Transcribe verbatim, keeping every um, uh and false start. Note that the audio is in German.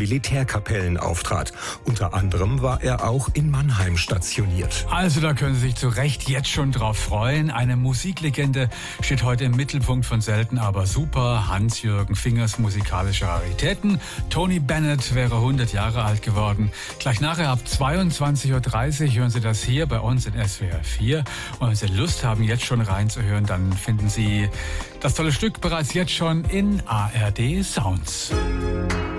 Militärkapellen auftrat. Unter anderem war er auch in Mannheim stationiert. Also da können Sie sich zu Recht jetzt schon drauf freuen. Eine Musiklegende steht heute im Mittelpunkt von Selten aber super. Hans-Jürgen Fingers musikalische Raritäten. Tony Bennett wäre hundert Jahre alt geworden. Gleich nachher ab zweiundzwanzig Uhr dreißig hören Sie das hier bei uns in S W R vier. Und wenn Sie Lust haben, jetzt schon reinzuhören, dann finden Sie das tolle Stück bereits jetzt schon in A R D Sounds.